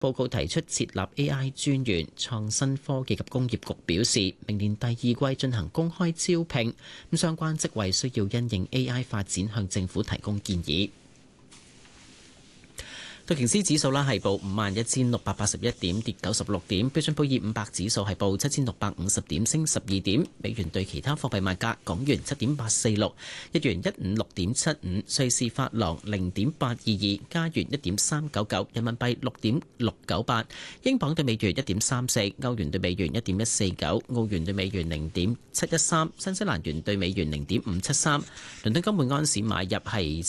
報告提出設立 AI 專員，創新科技及工業局表示，明年第二季進行公開招聘，咁相關職位需要因應 AI 發展向政府提供建議。道瓊斯指數啦係報51,681點，跌96點。標準普爾500指數係報7,650點，升12點。美元對其他貨幣賣價：港元7.846，日元156.75，瑞士法郎0.822，加元1.399，人民幣6.698，英鎊對美元1.34，歐元對美元1.149，澳元對美元0.713，新西蘭元對美元0.573。倫敦金每安士買入係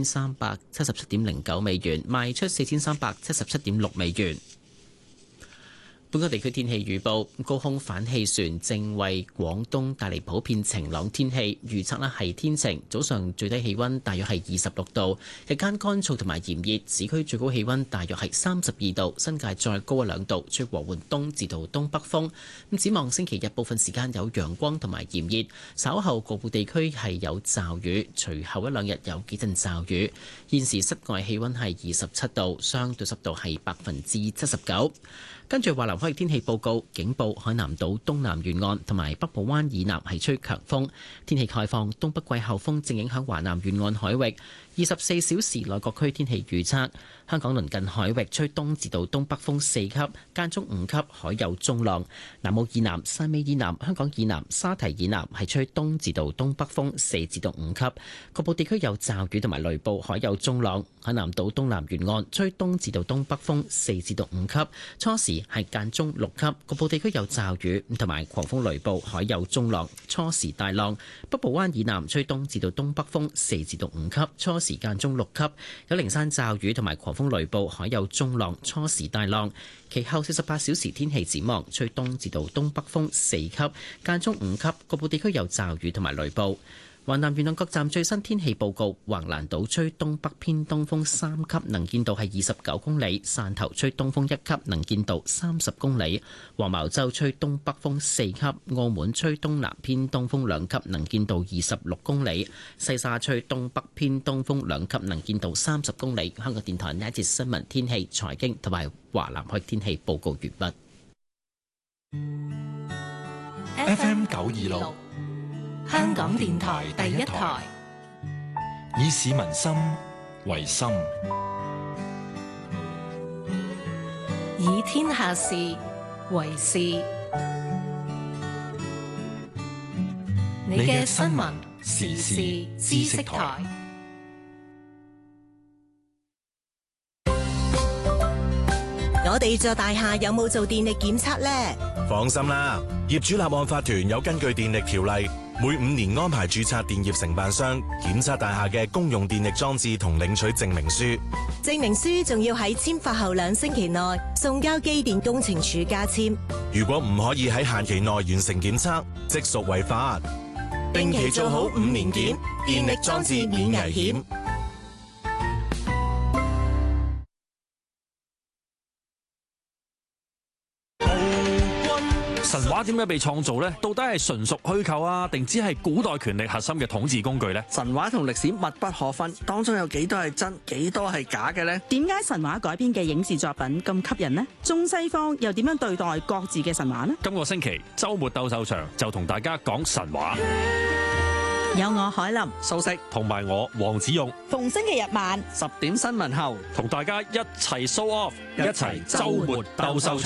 4377.09美元，賣出4377.6美元。本港地區天氣預報：高空反氣旋正為廣東帶嚟普遍晴朗天氣，預測呢係天晴，早上最低氣溫大約係26度，日間乾燥同埋炎熱，市區最高氣溫大約係32度，新界再高1-2度，吹和緩東至到東北風。咁展望星期日部分時間有陽光同埋炎熱，稍後局部地區係有驟雨，隨後1-2日有幾陣驟雨。現時室外氣溫係27度，相對濕度係79%。跟住華南海域天氣報告，警報海南島東南沿岸同埋北部灣以南係吹強風，天氣概況，東北季候風正影響華南沿岸海域。24小時內各區天氣預測：香港鄰近海域吹東至到東北風4級，間中5級，海有中浪；南澳以南、汕尾以南、香港以南、沙堤以南係吹東至到東北風4至到5級，局部地區有驟雨同埋雷暴，海有中浪。海南島東南沿岸吹東至到東北風4至到5級，初時係間中6級，局部地區有驟雨同埋狂風雷暴，海有中浪，初時大浪。北部灣以南吹東至到東北風4至到5級，初時間中6級，有零散驟雨同埋狂風雷暴，海有中浪，初時大浪。其後48小時天氣展望，吹東至到東北風4級，間中5級，局部地區有驟雨同埋雷暴。華南沿岸各站最新天氣報告：橫瀾島吹東北偏東風3級，能見度係29公里；汕頭吹東風1級，能見度30公里；黃茅洲吹東北風4級；澳門吹東南偏東風2級，能見度26公里；西沙吹東北偏東風2級，能見度30公里。香港電台呢一節新聞天氣、財經同埋華南海天氣報告完畢。 FM 926。香港電台第一台，以市民心為心， 以天下事為事。你嘅新聞時事知識台。 我哋座大廈有冇做電力檢測呢？ 放心啦，業主立案法團有根據電力條例，每5年安排註冊電業承辦商檢測大廈嘅公用電力裝置同領取證明書。 證明書仲要喺簽發後2星期內送交機電工程署加簽。 如果唔可以喺限期內完成檢測，即屬違法。 定期做好5年檢，電力裝置免危險。 神話點解被創造呢？到底係純屬虛構啊，定只係古代權力核心嘅統治工具呢？ 神話同歷史密不可分，當中有幾多係真，幾多係假嘅呢？ 點解神話改編嘅影視作品咁吸引呢？中西方又點樣對待各自嘅神話呢？ 今個星期週末鬥獸場就同大家講神話。 有我海林、 素食同埋我黃子勇， 逢星期日晚 10點新聞後， 同大家一齊 show off， 一齊週末鬥獸場。